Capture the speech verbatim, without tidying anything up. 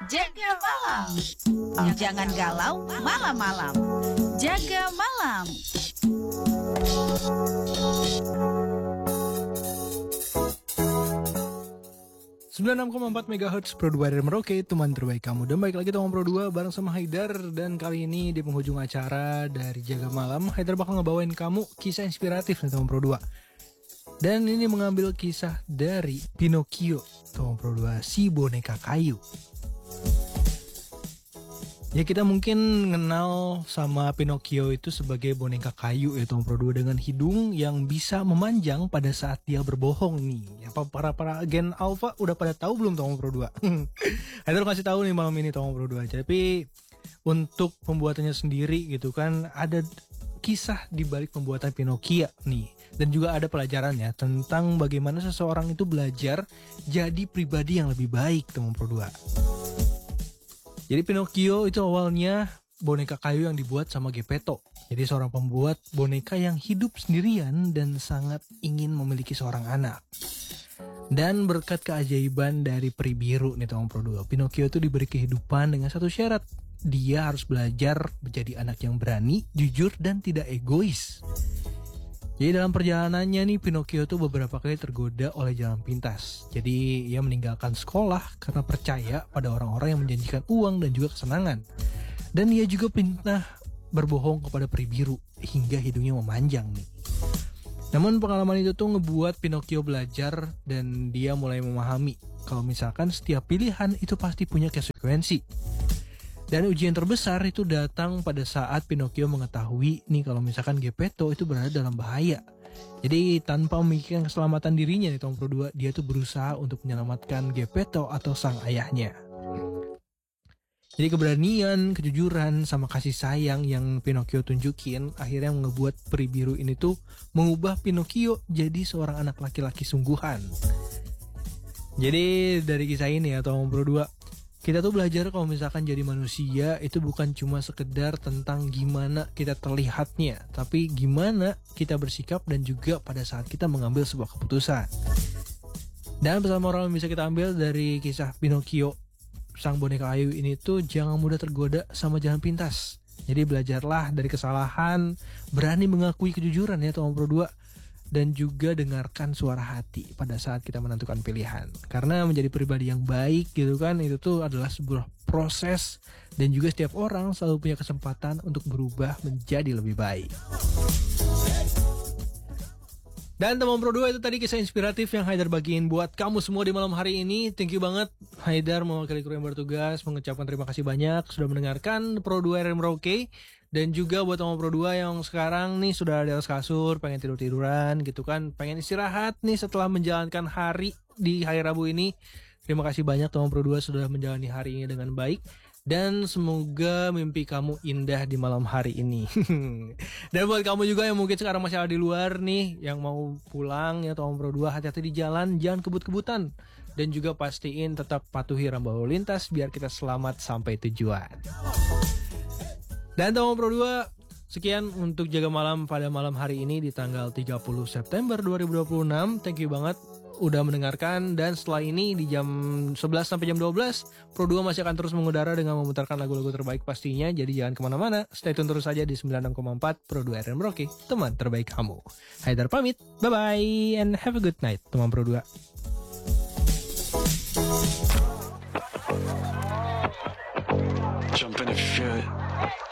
Jaga malam. Jangan galau malam-malam. Jaga malam. sembilan puluh enam koma empat megahertz Pro dua dari Merauke, teman terbaik kamu. Dan baik lagi teman Pro dua bareng sama Haidar. Dan kali ini di penghujung acara dari Jaga Malam, Haidar bakal ngebawain kamu kisah inspiratif nih teman Pro dua. Dan ini mengambil kisah dari Pinocchio, teman Pro dua, si boneka kayu. Ya, kita mungkin kenal sama Pinocchio itu sebagai boneka kayu ya teman Pro dua, dengan hidung yang bisa memanjang pada saat dia berbohong nih. Apa para para agen alpha udah pada tahu belum teman Pro dua? Haidar kasih tahu nih malam ini teman Pro dua. Tapi untuk pembuatannya sendiri gitu kan, ada kisah di balik pembuatan Pinocchio nih, dan juga ada pelajarannya tentang bagaimana seseorang itu belajar jadi pribadi yang lebih baik teman Pro dua. Jadi Pinocchio itu awalnya boneka kayu yang dibuat sama Geppetto. Jadi seorang pembuat boneka yang hidup sendirian dan sangat ingin memiliki seorang anak. Dan berkat keajaiban dari peri biru nih teman Pro dua, Pinocchio itu diberi kehidupan dengan satu syarat. Dia harus belajar menjadi anak yang berani, jujur, dan tidak egois. Jadi dalam perjalanannya nih, Pinocchio tuh beberapa kali tergoda oleh jalan pintas. Jadi ia meninggalkan sekolah karena percaya pada orang-orang yang menjanjikan uang dan juga kesenangan. Dan ia juga pernah berbohong kepada peri biru hingga hidungnya memanjang nih. Namun pengalaman itu tuh ngebuat Pinocchio belajar dan dia mulai memahami kalau misalkan setiap pilihan itu pasti punya konsekuensi. Dan ujian terbesar itu datang pada saat Pinocchio mengetahui nih kalau misalkan Geppetto itu berada dalam bahaya. Jadi tanpa memikirkan keselamatan dirinya nih teman Pro dua, dia tuh berusaha untuk menyelamatkan Geppetto atau sang ayahnya. Jadi keberanian, kejujuran, sama kasih sayang yang Pinocchio tunjukin akhirnya ngebuat peri biru ini tuh mengubah Pinocchio jadi seorang anak laki-laki sungguhan. Jadi dari kisah ini ya teman Pro dua, kita tuh belajar kalau misalkan jadi manusia itu bukan cuma sekedar tentang gimana kita terlihatnya, tapi gimana kita bersikap dan juga pada saat kita mengambil sebuah keputusan. Dan pesan moral yang bisa kita ambil dari kisah Pinocchio, sang boneka kayu ini tuh, jangan mudah tergoda sama jalan pintas. Jadi belajarlah dari kesalahan, berani mengakui kejujuran ya teman Pro dua. Dan juga dengarkan suara hati pada saat kita menentukan pilihan. Karena menjadi pribadi yang baik gitu kan, itu tuh adalah sebuah proses. Dan juga setiap orang selalu punya kesempatan untuk berubah menjadi lebih baik. Dan teman Pro dua, itu tadi kisah inspiratif yang Haidar bagiin buat kamu semua di malam hari ini. Thank you banget Haidar mewakili kru yang bertugas, mengucapkan terima kasih banyak sudah mendengarkan Pro dua R M Merauke. Dan juga buat teman Pro dua yang sekarang nih sudah di atas kasur, pengen tidur-tiduran gitu kan, pengen istirahat nih setelah menjalankan hari di hari Rabu ini. Terima kasih banyak teman Pro dua sudah menjalani hari ini dengan baik. Dan semoga mimpi kamu indah di malam hari ini. Dan buat kamu juga yang mungkin sekarang masih ada di luar nih, yang mau pulang ya teman Pro dua, hati-hati di jalan, jangan kebut-kebutan. Dan juga pastiin tetap patuhi rambu lalu lintas biar kita selamat sampai tujuan. Dan teman Pro dua, sekian untuk Jaga Malam pada malam hari ini di tanggal tiga puluh September dua ribu dua puluh enam. Thank you banget udah mendengarkan. Dan setelah ini di jam sebelas sampai jam dua belas, Pro dua masih akan terus mengudara dengan memutarkan lagu-lagu terbaik pastinya. Jadi jangan kemana-mana, stay tune terus saja di sembilan puluh enam koma empat Pro dua R M Merauke, teman terbaik kamu. Haidar pamit, bye-bye and have a good night teman Pro dua. Jump in if you feel it.